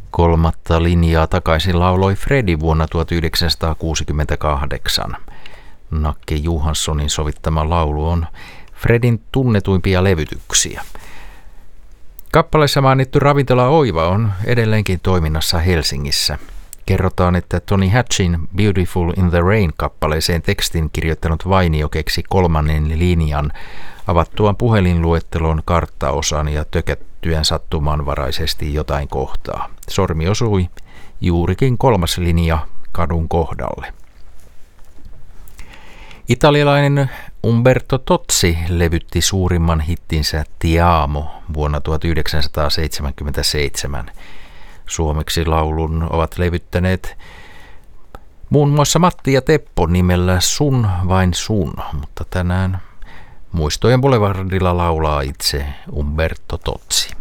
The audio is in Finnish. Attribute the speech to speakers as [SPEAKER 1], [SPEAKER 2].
[SPEAKER 1] Kolmatta linjaa takaisin lauloi Fredi vuonna 1968. Nakke Johanssonin sovittama laulu on Fredin tunnetuimpia levytyksiä. Kappaleessa mainittu ravintola Oiva on edelleenkin toiminnassa Helsingissä. Kerrotaan, että Tony Hatchin Beautiful in the Rain-kappaleeseen tekstin kirjoittanut Vainio keksi kolmannen linjan avattuaan puhelinluettelon karttaosan ja tökättyään sattumanvaraisesti jotain kohtaa. Sormi osui juurikin kolmas linja kadun kohdalle. Italialainen Umberto Tozzi levytti suurimman hittinsä Ti amo vuonna 1977. Suomeksi laulun ovat levyttäneet muun muassa Matti ja Teppo nimellä Sun vain sun, mutta tänään Muistojen Boulevardilla laulaa itse Umberto Tozzi.